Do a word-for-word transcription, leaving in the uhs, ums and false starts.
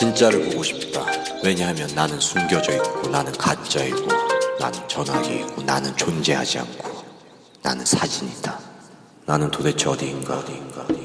진짜를 보고 싶다. 왜냐하면 나는 숨겨져 있고, 나는 가짜이고, 나는 전화기이고, 나는 존재하지 않고, 나는 사진이다. 나는 도대체 어디인가 어디인가 어디인가